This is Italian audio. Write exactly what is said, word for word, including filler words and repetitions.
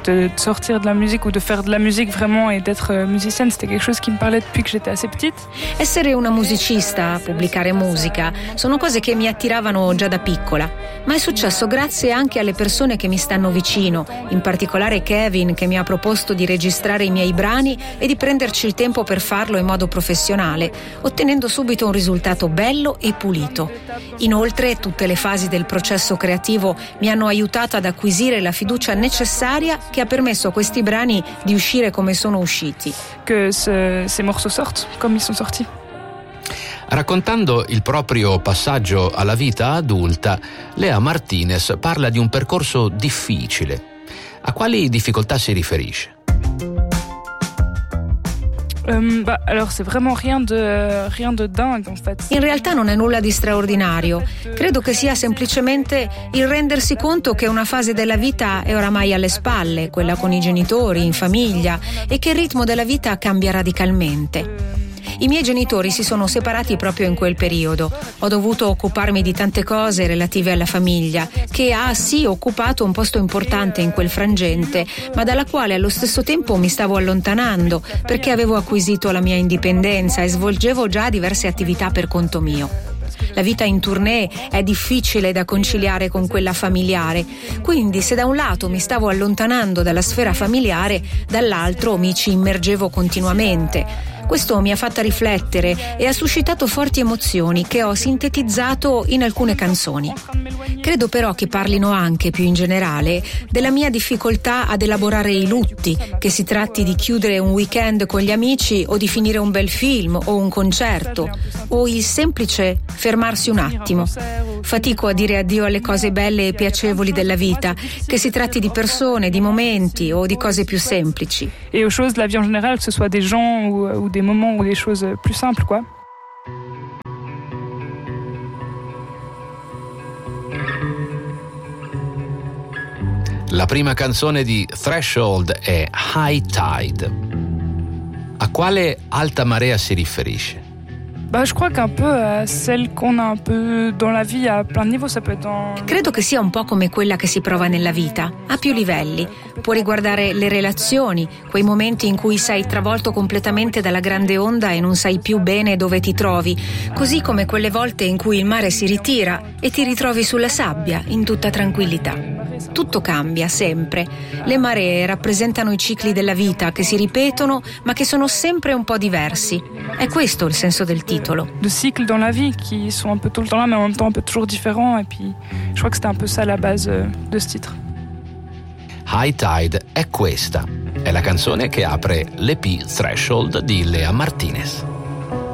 de sortir de la musique ou de faire de la musique vraiment et d'être musicienne, c'était quelque chose qui me parlait depuis que j'étais assez petite. Essere una musicista, pubblicare musica, sono cose che mi attiravano già da piccola, ma è successo grazie anche alle persone che mi stanno vicino, in particolare Kevin, che mi ha proposto di registrare i miei brani e di prenderci il tempo per farlo in modo professionale, ottenendo subito un risultato bello e pulito. Inoltre, tutte le fasi del processo creativo mi hanno aiutato ad acquisire la fiducia necessaria che ha permesso a questi brani di uscire come sono usciti. Que ce, ces morceaux sortent comme ils sont sortis. Raccontando il proprio passaggio alla vita adulta, Lea Martinez parla di un percorso difficile. A quali difficoltà si riferisce? Um, bah, alors c'est vraiment rien de, rien de dingue en fait. In realtà non è nulla di straordinario. Credo che sia semplicemente il rendersi conto che una fase della vita è oramai alle spalle, quella con i genitori, in famiglia, e che il ritmo della vita cambia radicalmente. I miei genitori si sono separati proprio in quel periodo. Ho dovuto occuparmi di tante cose relative alla famiglia, che ha sì occupato un posto importante in quel frangente, ma dalla quale allo stesso tempo mi stavo allontanando, perché avevo acquisito la mia indipendenza e svolgevo già diverse attività per conto mio. La vita in tournée è difficile da conciliare con quella familiare, quindi se da un lato mi stavo allontanando dalla sfera familiare, dall'altro mi ci immergevo continuamente. Questo mi ha fatta riflettere e ha suscitato forti emozioni che ho sintetizzato in alcune canzoni. Credo però che parlino anche, più in generale, della mia difficoltà ad elaborare i lutti, che si tratti di chiudere un weekend con gli amici o di finire un bel film o un concerto, o il semplice fermarsi un attimo. Fatico a dire addio alle cose belle e piacevoli della vita, che si tratti di persone, di momenti o di cose più semplici. Et aux choses de la vie en général, que ce soit des gens ou, ou des moments ou des choses plus simples, quoi. La prima canzone di Threshold è High Tide. A quale alta marea si riferisce? Bah, je crois qu'un peu à celle qu'on a un peu dans la vie à plein de niveaux, ça peut être dans... Credo che sia un po' come quella che si prova nella vita, a più livelli. Può riguardare le relazioni, quei momenti in cui sei travolto completamente dalla grande onda e non sai più bene dove ti trovi, così come quelle volte in cui il mare si ritira e ti ritrovi sulla sabbia in tutta tranquillità. Tutto cambia, sempre. Le maree rappresentano i cicli della vita che si ripetono, ma che sono sempre un po' diversi. È questo il senso del titolo. De cycles dans la vie qui sont un peu tout le temps là, mais en même temps un peu toujours différents. Et puis, je crois que c'était un peu ça la base de ce titre. High Tide è questa. È la canzone che apre l'E P Threshold di Lea Martinez.